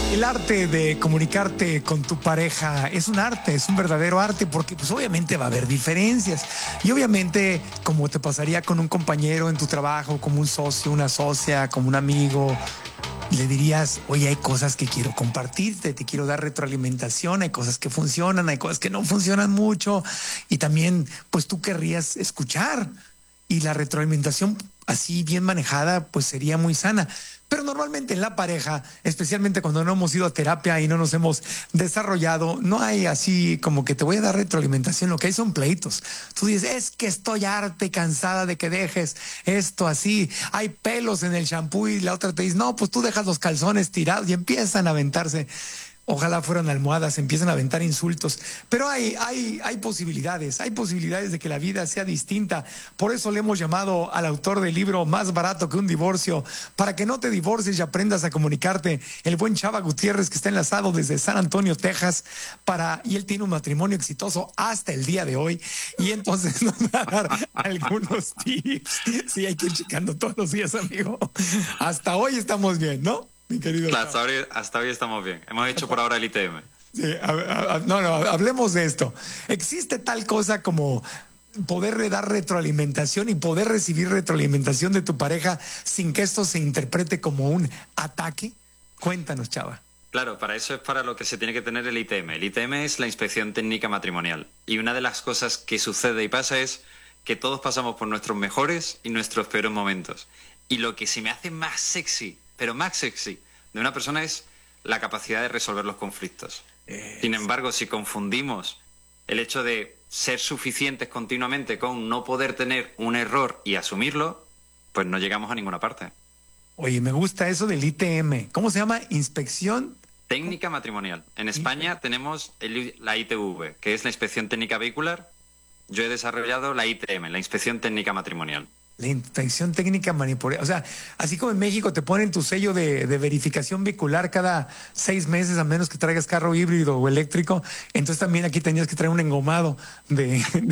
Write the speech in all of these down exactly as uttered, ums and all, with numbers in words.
El arte de comunicarte con tu pareja es un arte, es un verdadero arte, porque pues obviamente va a haber diferencias. Y obviamente, como te pasaría con un compañero en tu trabajo, como un socio, una socia, como un amigo, le dirías, oye, hay cosas que quiero compartirte, te quiero dar retroalimentación, hay cosas que funcionan, hay cosas que no funcionan mucho. Y también, pues tú querrías escuchar. Y la retroalimentación así bien manejada, pues sería muy sana. Pero normalmente en la pareja, especialmente cuando no hemos ido a terapia y no nos hemos desarrollado, no hay así como que te voy a dar retroalimentación, lo que hay son pleitos. Tú dices, es que estoy harta y cansada de que dejes esto así, hay pelos en el shampoo, y la otra te dice, no, pues tú dejas los calzones tirados, y empiezan a aventarse. Ojalá fueran almohadas, empiezan a aventar insultos. Pero hay, hay, hay posibilidades, hay posibilidades de que la vida sea distinta. Por eso le hemos llamado al autor del libro Más barato que un divorcio, para que no te divorcies y aprendas a comunicarte. El buen Chava Gutiérrez, que está enlazado desde San Antonio, Texas, para, y él tiene un matrimonio exitoso hasta el día de hoy. Y entonces nos va a dar algunos tips. Sí, hay que ir checando todos los días, amigo. Hasta hoy estamos bien, ¿no? Mi querido claro, hasta, hoy, hasta hoy estamos bien. Hemos hecho por ahora el I T M. Sí, a, a, no, no, hablemos de esto. ¿Existe tal cosa como poder dar retroalimentación y poder recibir retroalimentación de tu pareja sin que esto se interprete como un ataque? Cuéntanos, Chava. Claro, para eso es para lo que se tiene que tener el I T M. El I T M es la Inspección Técnica Matrimonial. Y una de las cosas que sucede y pasa es que todos pasamos por nuestros mejores y nuestros peores momentos. Y lo que se me hace más sexy, pero más sexy, de una persona es la capacidad de resolver los conflictos. Eh, Sin embargo, si confundimos el hecho de ser suficientes continuamente con no poder tener un error y asumirlo, pues no llegamos a ninguna parte. Oye, me gusta eso del I T M. ¿Cómo se llama? Inspección Técnica Matrimonial. En España ¿Sí? tenemos el, la I T V, que es la Inspección Técnica Vehicular. Yo he desarrollado la I T M, la Inspección Técnica Matrimonial. La inspección técnica manipulada. O sea, así como en México te ponen tu sello de, de verificación vehicular cada seis meses, a menos que traigas carro híbrido o eléctrico, entonces también aquí tenías que traer un engomado de, de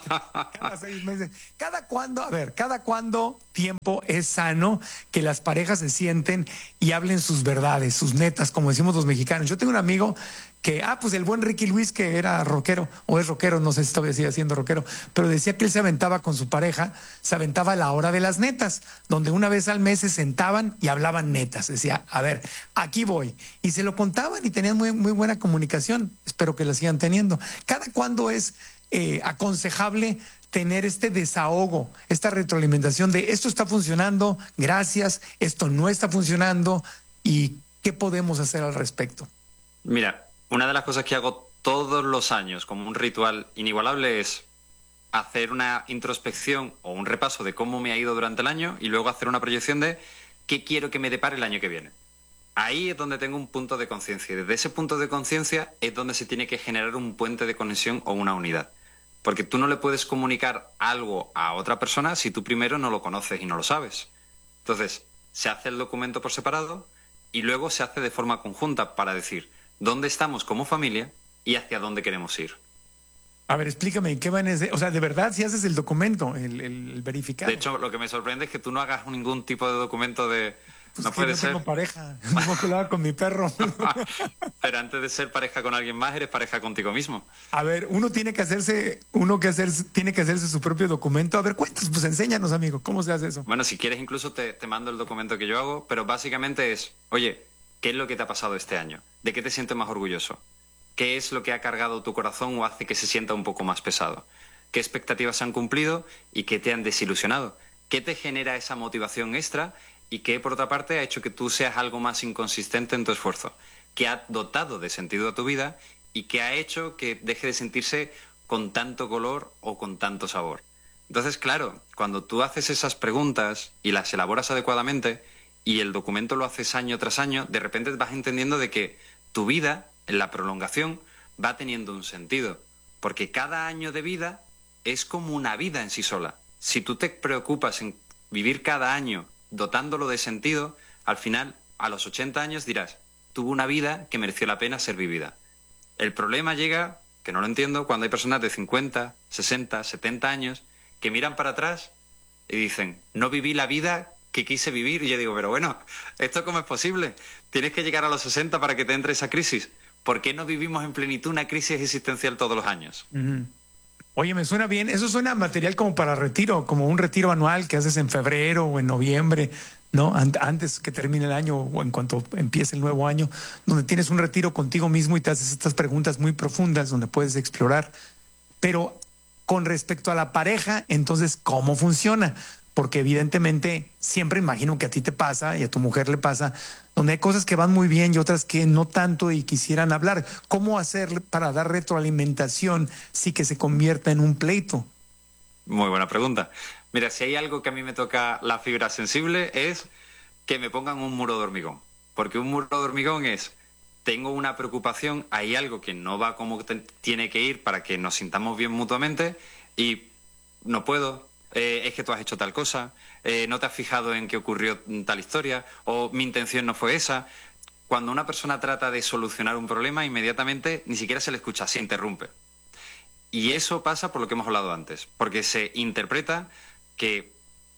cada seis meses. ¿Cada cuándo, a ver, cada cuándo tiempo es sano que las parejas se sienten y hablen sus verdades, sus netas, como decimos los mexicanos? Yo tengo un amigo que, ah, pues el buen Ricky Luis, que era rockero, o es rockero, no sé si todavía sigue siendo rockero, pero decía que él se aventaba con su pareja, se aventaba a la hora de las netas, donde una vez al mes se sentaban y hablaban netas. Decía, a ver, aquí voy. Y se lo contaban y tenían muy, muy buena comunicación. Espero que la sigan teniendo. ¿Cada cuándo es eh, aconsejable tener este desahogo, esta retroalimentación de esto está funcionando, gracias, esto no está funcionando, y qué podemos hacer al respecto? Mira, una de las cosas que hago todos los años como un ritual inigualable es hacer una introspección o un repaso de cómo me ha ido durante el año y luego hacer una proyección de qué quiero que me depare el año que viene. Ahí es donde tengo un punto de conciencia y desde ese punto de conciencia es donde se tiene que generar un puente de conexión o una unidad. Porque tú no le puedes comunicar algo a otra persona si tú primero no lo conoces y no lo sabes. Entonces, se hace el documento por separado y luego se hace de forma conjunta para decir dónde estamos como familia y hacia dónde queremos ir. A ver, explícame, ¿qué van a hacer? O sea, de verdad, si haces el documento, el, el verificado. De hecho, lo que me sorprende es que tú no hagas ningún tipo de documento de... Pues no que puede no ser. tengo pareja, no que lo haga con mi perro. Pero antes de ser pareja con alguien más, eres pareja contigo mismo. A ver, uno tiene que hacerse, uno que hacer, tiene que hacerse su propio documento. A ver, cuéntanos, pues enséñanos, amigo, ¿cómo se hace eso? Bueno, si quieres incluso te, te mando el documento que yo hago, pero básicamente es, oye, ¿qué es lo que te ha pasado este año? ¿De qué te sientes más orgulloso? ¿Qué es lo que ha cargado tu corazón o hace que se sienta un poco más pesado? ¿Qué expectativas se han cumplido y qué te han desilusionado? ¿Qué te genera esa motivación extra y qué, por otra parte, ha hecho que tú seas algo más inconsistente en tu esfuerzo? ¿Qué ha dotado de sentido a tu vida y qué ha hecho que deje de sentirse con tanto color o con tanto sabor? Entonces, claro, cuando tú haces esas preguntas y las elaboras adecuadamente y el documento lo haces año tras año, de repente vas entendiendo de que tu vida, en la prolongación, va teniendo un sentido. Porque cada año de vida es como una vida en sí sola. Si tú te preocupas en vivir cada año dotándolo de sentido, al final, a los ochenta años dirás, tuve una vida que mereció la pena ser vivida. El problema llega, que no lo entiendo, cuando hay personas de cincuenta, sesenta, setenta años que miran para atrás y dicen, no viví la vida que quise vivir. Y yo digo, pero bueno, ¿esto cómo es posible? Tienes que llegar a los sesenta para que te entre esa crisis. ¿Por qué no vivimos en plenitud una crisis existencial todos los años? Uh-huh. Oye, me suena bien. Eso suena material como para retiro, como un retiro anual que haces en febrero o en noviembre, ¿no? Antes que termine el año o en cuanto empiece el nuevo año, donde tienes un retiro contigo mismo y te haces estas preguntas muy profundas donde puedes explorar. Pero con respecto a la pareja, entonces, ¿cómo funciona? Porque evidentemente siempre imagino que a ti te pasa y a tu mujer le pasa, donde hay cosas que van muy bien y otras que no tanto y quisieran hablar. ¿Cómo hacer para dar retroalimentación sin que se convierta en un pleito? Muy buena pregunta. Mira, si hay algo que a mí me toca la fibra sensible es que me pongan un muro de hormigón. Porque un muro de hormigón es, tengo una preocupación, hay algo que no va como te, tiene que ir para que nos sintamos bien mutuamente y no puedo, eh, es que tú has hecho tal cosa, eh, no te has fijado en que ocurrió tal historia o mi intención no fue esa. Cuando una persona trata de solucionar un problema, inmediatamente ni siquiera se le escucha, se interrumpe. Y eso pasa por lo que hemos hablado antes, porque se interpreta que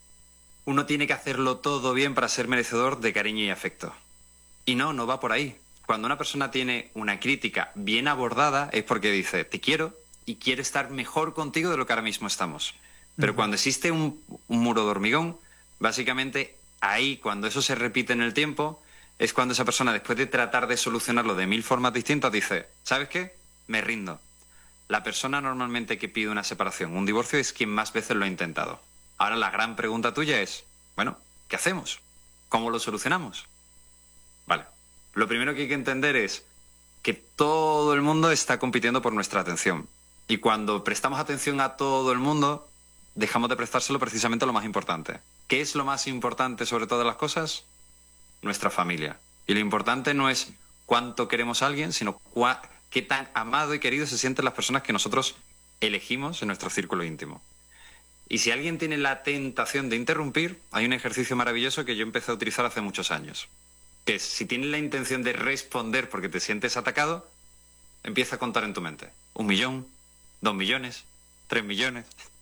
uno tiene que hacerlo todo bien para ser merecedor de cariño y afecto. Y no, no va por ahí. Cuando una persona tiene una crítica bien abordada es porque dice, te quiero y quiere estar mejor contigo de lo que ahora mismo estamos. Pero uh-huh. cuando existe un, un muro de hormigón, básicamente ahí, cuando eso se repite en el tiempo, es cuando esa persona, después de tratar de solucionarlo de mil formas distintas, dice, ¿sabes qué? Me rindo. La persona normalmente que pide una separación, un divorcio, es quien más veces lo ha intentado. Ahora la gran pregunta tuya es, bueno, ¿qué hacemos? ¿Cómo lo solucionamos? Vale, lo primero que hay que entender es que todo el mundo está compitiendo por nuestra atención. Y cuando prestamos atención a todo el mundo, dejamos de prestárselo precisamente a lo más importante. ¿Qué es lo más importante sobre todas las cosas? Nuestra familia. Y lo importante no es cuánto queremos a alguien, sino cuá, qué tan amado y querido se sienten las personas que nosotros elegimos en nuestro círculo íntimo. Y si alguien tiene la tentación de interrumpir, hay un ejercicio maravilloso que yo empecé a utilizar hace muchos años. Que es, si tienes la intención de responder porque te sientes atacado, empieza a contar en tu mente. Un millón, dos millones, tres millones.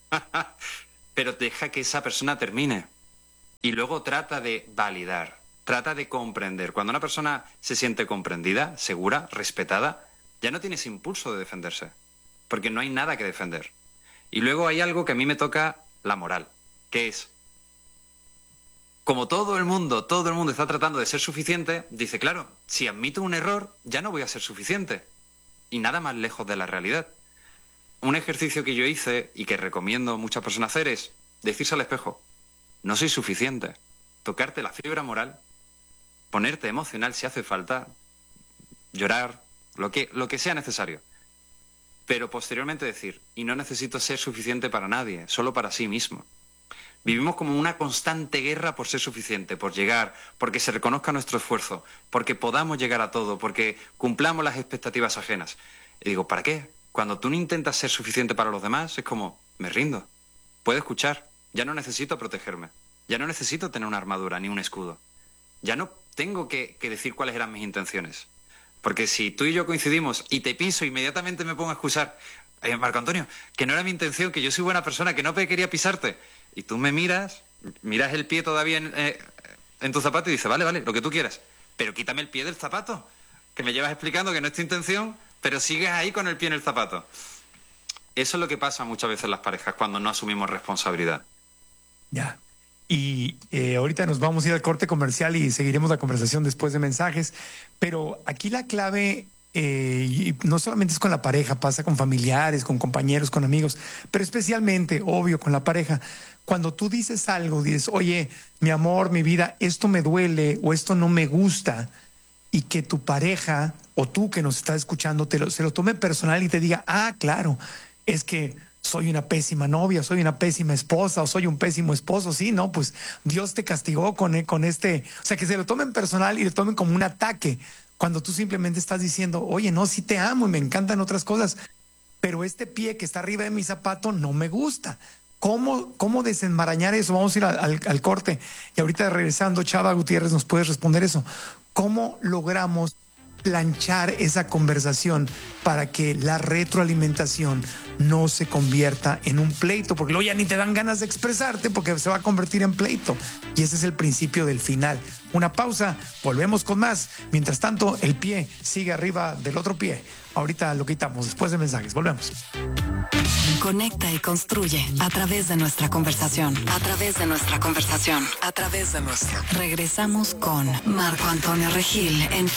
Pero deja que esa persona termine. Y luego trata de validar, trata de comprender. Cuando una persona se siente comprendida, segura, respetada, ya no tienes impulso de defenderse. Porque no hay nada que defender. Y luego hay algo que a mí me toca la moral, que es, como todo el mundo, todo el mundo está tratando de ser suficiente, dice, claro, si admito un error, ya no voy a ser suficiente. Y nada más lejos de la realidad. Un ejercicio que yo hice y que recomiendo a muchas personas hacer es decirse al espejo, no soy suficiente. Tocarte la fibra moral, ponerte emocional si hace falta, llorar, lo que, lo que sea necesario. Pero posteriormente decir, y no necesito ser suficiente para nadie, solo para sí mismo. Vivimos como una constante guerra por ser suficiente, por llegar, porque se reconozca nuestro esfuerzo, porque podamos llegar a todo, porque cumplamos las expectativas ajenas. Y digo, ¿para qué? Cuando tú no intentas ser suficiente para los demás, es como, me rindo. Puedo escuchar, ya no necesito protegerme, ya no necesito tener una armadura ni un escudo. Ya no tengo que, que decir cuáles eran mis intenciones. Porque si tú y yo coincidimos y te piso, inmediatamente me pongo a excusar, eh, Marco Antonio, que no era mi intención, que yo soy buena persona, que no quería pisarte. Y tú me miras, miras el pie todavía en, eh, en tu zapato y dices, vale, vale, lo que tú quieras. Pero quítame el pie del zapato, que me llevas explicando que no es tu intención, pero sigues ahí con el pie en el zapato. Eso es lo que pasa muchas veces en las parejas cuando no asumimos responsabilidad. Ya. Y eh, ahorita nos vamos a ir al corte comercial y seguiremos la conversación después de mensajes. Pero aquí la clave, eh, y no solamente es con la pareja, pasa con familiares, con compañeros, con amigos, pero especialmente, obvio, con la pareja. Cuando tú dices algo, dices, oye, mi amor, mi vida, esto me duele o esto no me gusta, y que tu pareja o tú que nos estás escuchando te lo, se lo tome personal y te diga, ah, claro, es que soy una pésima novia, soy una pésima esposa o soy un pésimo esposo. Sí, no, pues Dios te castigó con, con este, o sea, que se lo tomen personal y lo tomen como un ataque, cuando tú simplemente estás diciendo, oye, no, sí te amo y me encantan otras cosas, pero este pie que está arriba de mi zapato no me gusta. ¿Cómo, cómo desenmarañar eso? Vamos a ir al, al, al corte y ahorita regresando, Chava Gutiérrez, nos puedes responder eso. ¿Cómo logramos planchar esa conversación para que la retroalimentación no se convierta en un pleito, porque luego ya ni te dan ganas de expresarte porque se va a convertir en pleito. Y ese es el principio del final. Una pausa, volvemos con más. Mientras tanto, el pie sigue arriba del otro pie. Ahorita lo quitamos después de mensajes. Volvemos. Conecta y construye a través de nuestra conversación. A través de nuestra conversación. A través de nuestra. Regresamos con Marco Antonio Regil en